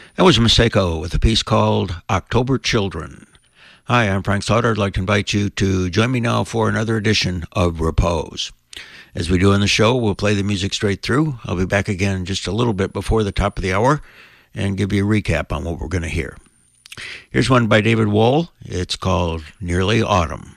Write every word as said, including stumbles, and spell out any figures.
That was Maseko with a piece called October Children. Hi, I'm Frank Slaughter. I'd like to invite you to join me now for another edition of Repose. As we do in the show, we'll play the music straight through. I'll be back again just a little bit before the top of the hour and give you a recap on what we're going to hear. Here's one by David Wohl. It's called Nearly Autumn.